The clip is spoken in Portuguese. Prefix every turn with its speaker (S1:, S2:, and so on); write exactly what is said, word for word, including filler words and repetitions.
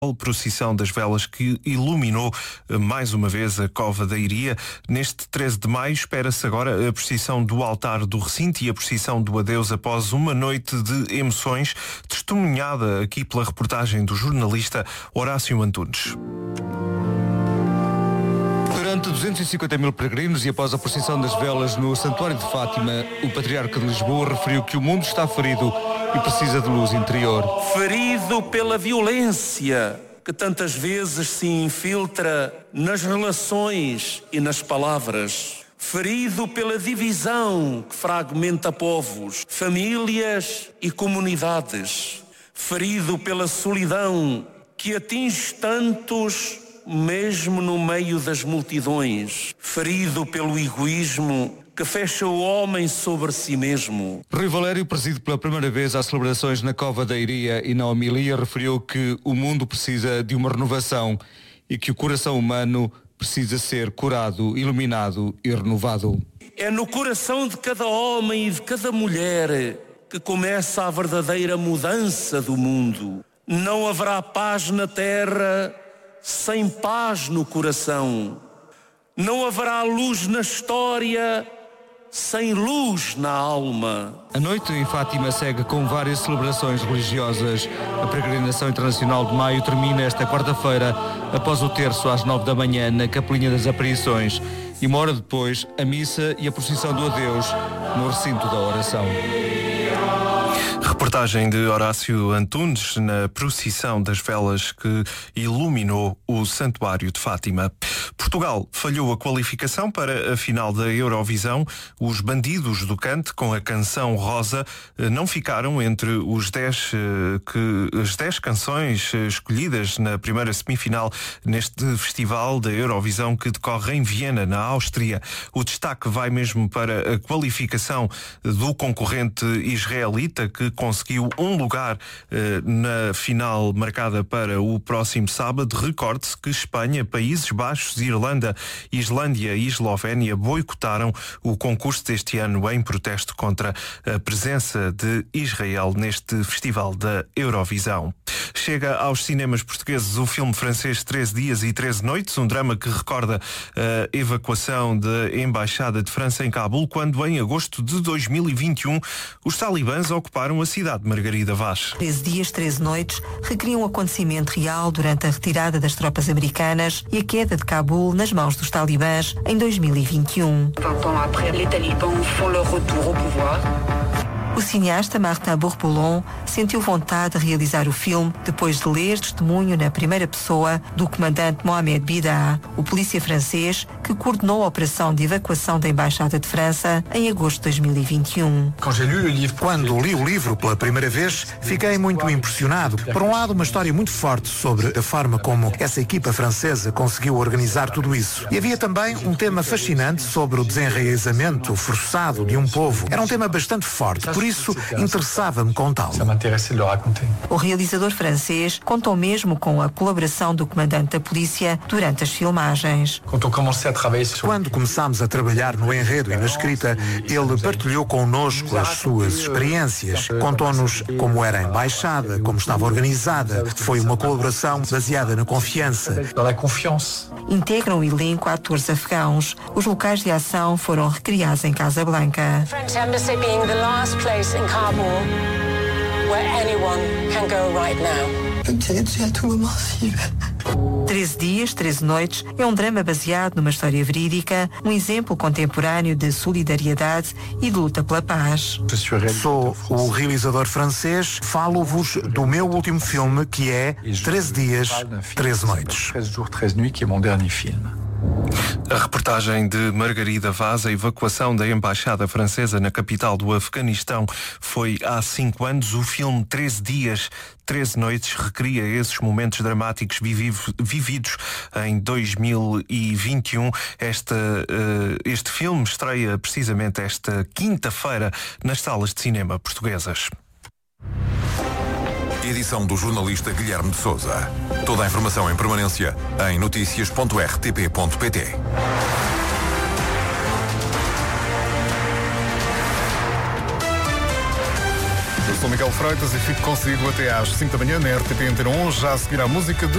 S1: Procissão das Velas que iluminou mais uma vez a Cova da Iria. Neste treze de maio espera-se agora a procissão do altar do recinto e a procissão do adeus após uma noite de emoções, testemunhada aqui pela reportagem do jornalista Horácio Antunes.
S2: Perante duzentos e cinquenta mil peregrinos e após a procissão das velas no Santuário de Fátima, o Patriarca de Lisboa referiu que o mundo está ferido e precisa de luz interior.
S3: Ferido pela violência que tantas vezes se infiltra nas relações e nas palavras. Ferido pela divisão que fragmenta povos, famílias e comunidades. Ferido pela solidão que atinge tantos mesmo no meio das multidões. Ferido pelo egoísmo que fecha o homem sobre si mesmo.
S2: Rui Valério preside pela primeira vez as celebrações na Cova da Iria e na homilia referiu que o mundo precisa de uma renovação e que o coração humano precisa ser curado, iluminado e renovado.
S3: É no coração de cada homem e de cada mulher que começa a verdadeira mudança do mundo. Não haverá paz na terra sem paz no coração. Não haverá luz na história sem luz na alma.
S2: A noite em Fátima segue com várias celebrações religiosas. A peregrinação internacional de maio termina esta quarta-feira, após o terço às nove da manhã na Capelinha das Aparições. E uma hora depois, a missa e a procissão do adeus no recinto da oração.
S1: Reportagem de Horácio Antunes na procissão das velas que iluminou o Santuário de Fátima. Portugal falhou a qualificação para a final da Eurovisão. Os Bandidos do Cante, com a canção Rosa, não ficaram entre os dez, que, as dez canções escolhidas na primeira semifinal neste festival da Eurovisão que decorre em Viena, na Áustria. O destaque vai mesmo para a qualificação do concorrente israelita, que conseguiu um lugar eh, na final marcada para o próximo sábado. Recorde-se que Espanha, Países Baixos, Irlanda, Islândia e Eslovénia boicotaram o concurso deste ano em protesto contra a presença de Israel neste festival da Eurovisão. Chega aos cinemas portugueses o filme francês treze dias e treze noites, um drama que recorda a evacuação da Embaixada de França em Cabul, quando em agosto de dois mil e vinte e um os talibãs ocuparam a cidade de Margarida Vaz.
S4: treze dias, treze noites recria um acontecimento real durante a retirada das tropas americanas e a queda de Cabul nas mãos dos talibãs em dois mil e vinte e um.
S5: vingt ans après, les talibans font leur retour au pouvoir.
S4: O cineasta Martin Bourboulon sentiu vontade de realizar o filme depois de ler testemunho na primeira pessoa do comandante Mohamed Bida, o polícia francês que coordenou a operação de evacuação da Embaixada de França em agosto de dois mil e vinte e um.
S6: Quando li o livro pela primeira vez, fiquei muito impressionado. Por um lado, uma história muito forte sobre a forma como essa equipa francesa conseguiu organizar tudo isso. E havia também um tema fascinante sobre o desenraizamento forçado de um povo. Era um tema bastante forte. Por isso, interessava-me contá-lo.
S4: O realizador francês contou mesmo com a colaboração do comandante da polícia durante as filmagens.
S6: Quando começámos a trabalhar no enredo e na escrita, ele partilhou connosco as suas experiências. Contou-nos como era a embaixada, como estava organizada. Foi uma colaboração baseada na confiança.
S4: Integram o elenco atores afegãos. Os locais de ação foram recriados em Casablanca.
S5: French embassy being the last place in Kabul where anyone can go right now.
S4: treze dias, treze noites é um drama baseado numa história verídica, um exemplo contemporâneo de solidariedade e de luta pela paz.
S6: Sou o realizador francês, falo-vos do meu último filme, que é treze dias, treze noites.
S1: A reportagem de Margarida Vaz, a evacuação da Embaixada Francesa na capital do Afeganistão foi há cinco anos. O filme treze dias, treze noites recria esses momentos dramáticos vividos em dois mil e vinte e um. Este, este filme estreia precisamente esta quinta-feira nas salas de cinema portuguesas.
S7: Edição do jornalista Guilherme de Sousa. Toda a informação em permanência em notícias ponto r t p ponto p t.
S8: sou Miguel Freitas e fico consigo até às cinco da manhã na R T P Antena um, já a seguir a música de